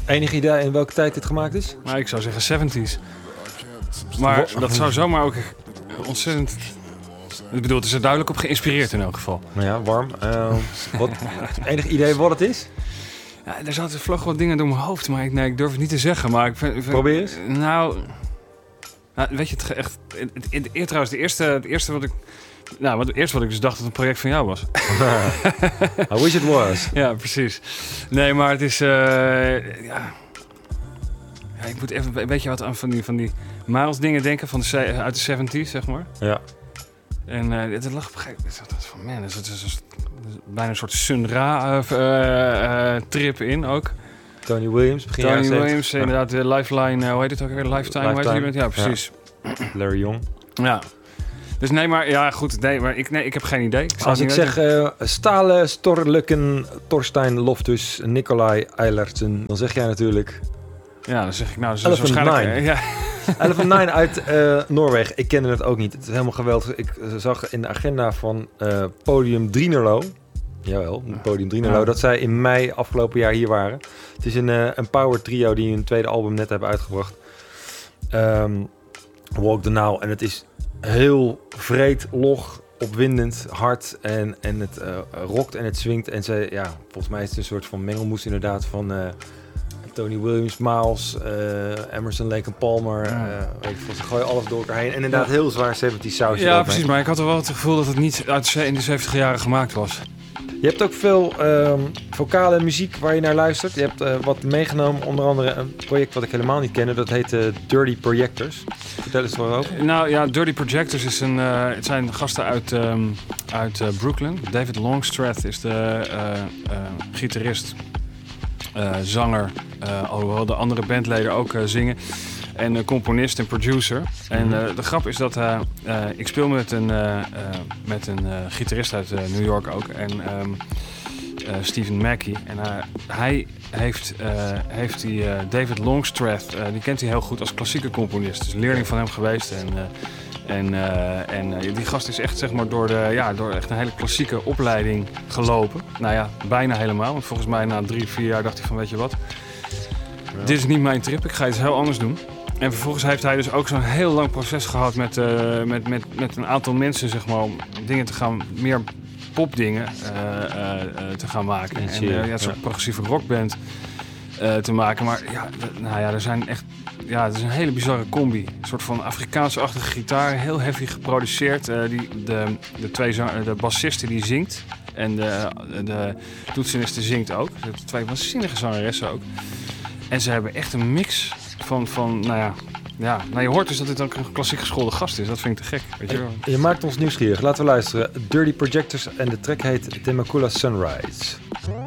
Enig idee in welke tijd dit gemaakt is? Nou, ik zou zeggen 70s. Maar dat zou zomaar ook ontzettend... Ik bedoel, het is er duidelijk op geïnspireerd in elk geval. Nou ja, warm. Enig idee wat het is? Ja, er zaten vlog wat dingen door mijn hoofd, maar ik durf het niet te zeggen. Maar Probeer eens. Nou, weet je, het echt... Trouwens, het eerste wat ik... Nou, het eerste wat ik dus dacht dat het een project van jou was. I wish it was. Ja, precies. Nee, maar het is... ja, ik moet even een beetje wat aan van die Miles dingen denken uit de 70s, zeg maar. Ja. En het lag op een gegeven moment van, man, er is bijna een soort Sun Ra trip in ook. Tony Williams, begin jaren 70. Tony Williams, inderdaad, de Lifeline, hoe heet het ook weer? Lifetime. Ja, precies. Ja. Larry Young. Ja. Dus nee, maar ja, goed. Nee, maar ik heb geen idee. Als ik zeg Stale, Storlukken, Torstein Loftus, Nicolai Eilertsen, dan zeg jij natuurlijk... Ja, dan zeg ik nou... Elephant waarschijnlijk... Nine. Elephant Nine uit Noorwegen. Ik kende het ook niet. Het is helemaal geweldig. Ik zag in de agenda van Podium Drienerlo... Jawel, Podium Drienerlo... dat zij in mei afgelopen jaar hier waren. Het is een power trio die hun tweede album net hebben uitgebracht. Walk the Now. En het is heel vreed, log, opwindend, hard. En het rokt en het swingt. En volgens mij is het een soort van mengelmoes inderdaad van... Tony Williams, Miles, Emerson, Lake and Palmer. Ze gooien alles door elkaar heen. En inderdaad heel zwaar 70s sausje. Ja, precies. Maar ik had er wel het gevoel dat het niet in de 70 jaren gemaakt was. Je hebt ook veel vocale muziek waar je naar luistert. Je hebt wat meegenomen. Onder andere een project wat ik helemaal niet kende. Dat heet Dirty Projectors. Vertel eens waarover. Nou ja, Dirty Projectors is het zijn gasten uit Brooklyn. David Longstreth is de gitarist. Zanger, alhoewel de andere bandleden ook zingen. En componist en producer. En de grap is dat ik speel met een gitarist uit New York ook. En Stephen Mackey. En hij heeft die David Longstreth, die kent hij heel goed als klassieke componist. Dus leerling van hem geweest. En die gast is echt zeg maar door echt een hele klassieke opleiding gelopen. Nou ja, bijna helemaal. Want volgens mij na 3-4 jaar dacht hij van, weet je wat? Ja. Dit is niet mijn trip, ik ga iets heel anders doen. En vervolgens heeft hij dus ook zo'n heel lang proces gehad met een aantal mensen, zeg maar, om dingen te gaan, meer popdingen te gaan maken. En een soort progressieve rockband te maken. Maar er zijn echt... Ja, het is een hele bizarre combi. Een soort van Afrikaanse-achtige gitaar. Heel heavy geproduceerd. De bassiste die zingt. En de toetseniste zingt ook. De twee waanzinnige zangeressen ook. En ze hebben echt een mix van je hoort dus dat dit ook een klassiek geschoolde gast is. Dat vind ik te gek. Weet je wel. Je maakt ons nieuwsgierig. Laten we luisteren. Dirty Projectors en de track heet Temecula Sunrise.